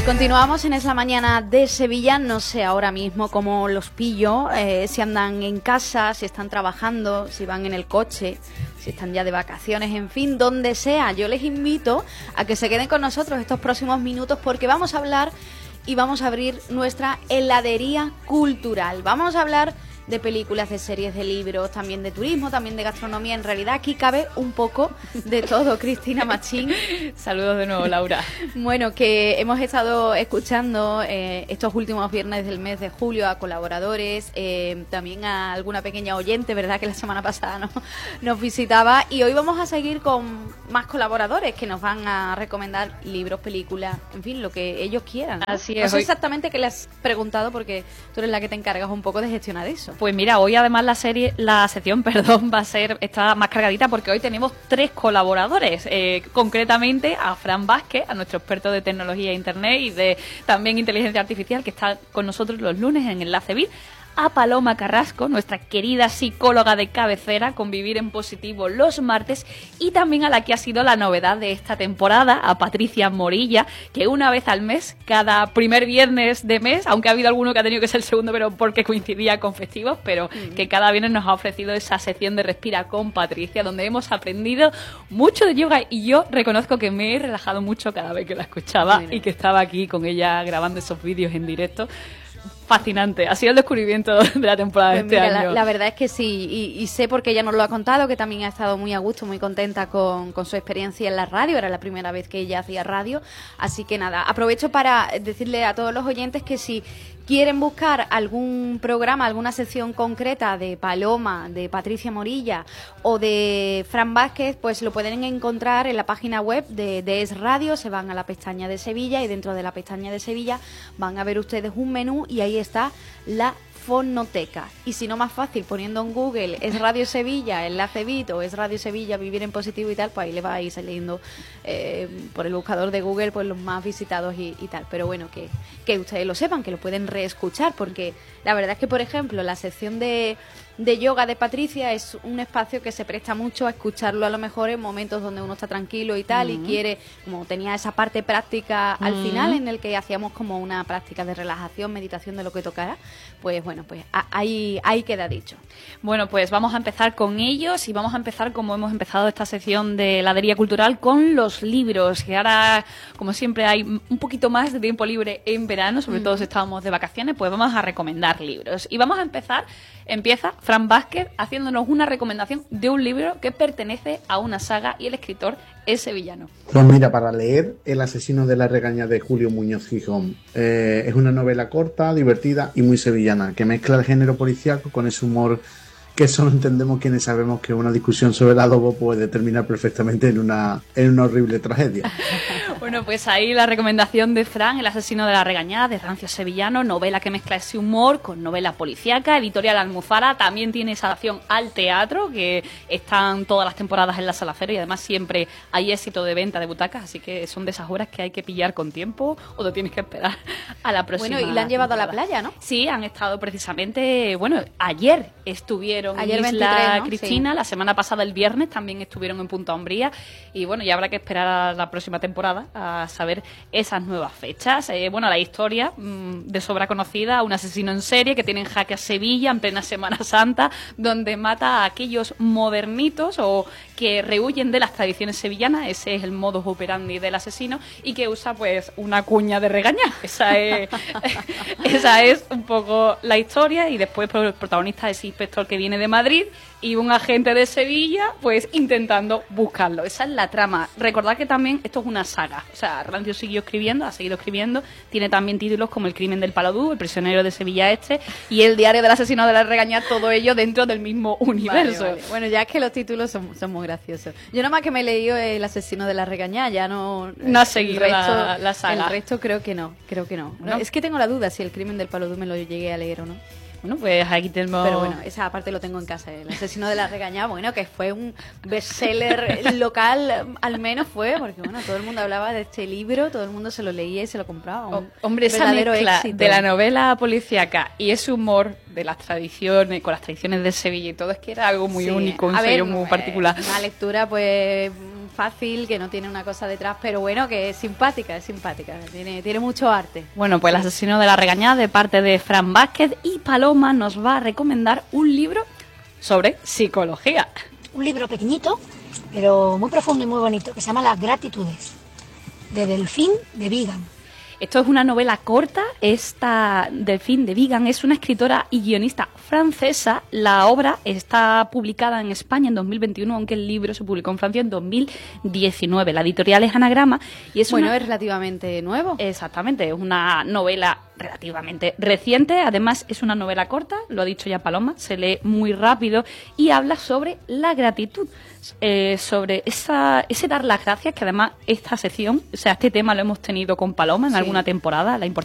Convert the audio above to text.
Continuamos en Es la Mañana de Sevilla. No sé ahora mismo cómo los pillo, si andan en casa, si están trabajando, si van en el coche, si están ya de vacaciones, en fin, donde sea. Yo les invito a que se queden con nosotros estos próximos minutos porque vamos a hablar y vamos a abrir nuestra heladería cultural. Vamos a hablar de películas, de series, de libros, también de turismo, también de gastronomía. En realidad aquí cabe un poco de todo. Cristina Machín. Saludos de nuevo, Laura. Bueno, que hemos estado escuchando estos últimos viernes del mes de julio a colaboradores, también a alguna pequeña oyente, ¿verdad? Que la semana pasada nos visitaba. Y hoy vamos a seguir con más colaboradores que nos van a recomendar libros, películas, en fin, lo que ellos quieran, ¿no? Así es. No sé exactamente qué le has preguntado porque tú eres la que te encargas un poco de gestionar eso. Pues mira, hoy además la sección está más cargadita porque hoy tenemos 3 colaboradores, concretamente a Fran Vázquez, a nuestro experto de tecnología e internet y de también inteligencia artificial, que está con nosotros los lunes en Enlace Vir, a Paloma Carrasco, nuestra querida psicóloga de cabecera, con Vivir en Positivo los martes, y también a la que ha sido la novedad de esta temporada, a Patricia Morilla, que una vez al mes, cada primer viernes de mes, aunque ha habido alguno que ha tenido que ser el segundo, pero porque coincidía con festivos, pero que cada viernes nos ha ofrecido esa sección de Respira con Patricia, donde hemos aprendido mucho de yoga, y yo reconozco que me he relajado mucho cada vez que la escuchaba y que estaba aquí con ella grabando esos vídeos en directo. Fascinante, ha sido el descubrimiento de la temporada de este año. La verdad es que sí, y sé porque ella nos lo ha contado, que también ha estado muy a gusto, muy contenta con su experiencia en la radio. Era la primera vez que ella hacía radio, así que nada, aprovecho para decirle a todos los oyentes que si quieren buscar algún programa, alguna sección concreta de Paloma, de Patricia Morilla o de Fran Vázquez, pues lo pueden encontrar en la página web de Es Radio. Se van a la pestaña de Sevilla y dentro de la pestaña de Sevilla van a ver ustedes un menú y ahí está la fonoteca. Y si no, más fácil, poniendo en Google Es Radio Sevilla, Enlace Bit o Es Radio Sevilla, Vivir en Positivo y tal, pues ahí le va a ir saliendo por el buscador de Google pues los más visitados y tal. Pero bueno, que ustedes lo sepan, que lo pueden reescuchar, porque la verdad es que, por ejemplo, la sección de yoga de Patricia es un espacio que se presta mucho a escucharlo a lo mejor en momentos donde uno está tranquilo y tal, y quiere, como tenía esa parte práctica al final en el que hacíamos como una práctica de relajación, meditación, de lo que tocara, pues bueno, pues ahí queda dicho. Bueno, pues vamos a empezar con ellos y vamos a empezar como hemos empezado esta sección de heladería cultural con los libros, que ahora, como siempre, hay un poquito más de tiempo libre en verano, sobre todo si estábamos de vacaciones, pues vamos a recomendar libros. Y vamos a empieza Fran Vázquez haciéndonos una recomendación de un libro que pertenece a una saga y el escritor es sevillano. Pues mira, para leer El asesino de la regaña de Julio Muñoz Gijón. Es una novela corta, divertida y muy sevillana, que mezcla el género policíaco con ese humor que solo entendemos quienes sabemos que una discusión sobre el adobo puede terminar perfectamente en una horrible tragedia. Bueno, pues ahí la recomendación de Fran, El asesino de la regañada, de Rancio Sevillano, novela que mezcla ese humor con novela policíaca, editorial Almuzara. También tiene esa adaptación al teatro, que están todas las temporadas en la Sala Cero, y además siempre hay éxito de venta de butacas, así que son de esas horas que hay que pillar con tiempo o te tienes que esperar a la próxima. Bueno, y la han llevado a la playa, ¿no? Sí, han estado precisamente, bueno, ayer estuvieron ayer en Isla 23, ¿no? Cristina, Sí. La semana pasada, el viernes, también estuvieron en Punta Umbría, y bueno, ya habrá que esperar a la próxima temporada a saber esas nuevas fechas. Bueno, la historia de sobra conocida, un asesino en serie que tiene en jaque a Sevilla en plena Semana Santa, donde mata a aquellos modernitos o que rehuyen de las tradiciones sevillanas. Ese es el modus operandi del asesino, y que usa pues una cuña de regañar. Esa es un poco la historia, y después el protagonista es ese inspector que viene de Madrid y un agente de Sevilla pues intentando buscarlo. Esa es la trama. Recordad que también esto es una saga, o sea, Rancio siguió escribiendo, ha seguido escribiendo, tiene también títulos como El crimen del Paladú, El prisionero de Sevilla Este y El diario del asesino de la regañada, todo ello dentro del mismo universo. Vale. Bueno, ya es que los títulos son muy graciosos. Yo nada más que me he leído El asesino de la regañada, ya no has seguido la saga. El resto creo que no. ¿No? Es que tengo la duda si El crimen del Paladú me lo llegué a leer o no. Bueno, pues aquí tenemos... Pero bueno, esa parte lo tengo en casa. El asesino de la regañada, bueno, que fue un bestseller local, al menos fue, porque bueno, todo el mundo hablaba de este libro, todo el mundo se lo leía y se lo compraba. Hombre, esa mezcla de la novela policíaca y ese humor de las tradiciones, con las tradiciones de Sevilla y todo, es que era algo muy único, un sello muy particular. Una lectura, pues, fácil, que no tiene una cosa detrás, pero bueno, que es simpática, tiene mucho arte. Bueno, pues El asesino de la regañada, de parte de Fran Vázquez, y Paloma nos va a recomendar un libro sobre psicología. Un libro pequeñito, pero muy profundo y muy bonito, que se llama Las gratitudes, de Delphine de Vigan. Esto es una novela corta. Esta Delphine de Vigan es una escritora y guionista francesa. La obra está publicada en España en 2021, aunque el libro se publicó en Francia en 2019. La editorial es Anagrama y es es relativamente nuevo. Exactamente, es una novela relativamente reciente. Además es una novela corta, lo ha dicho ya Paloma, se lee muy rápido y habla sobre la gratitud, sobre ese dar las gracias, que además esta sección, o sea, este tema lo hemos tenido con Paloma en alguna temporada, la importancia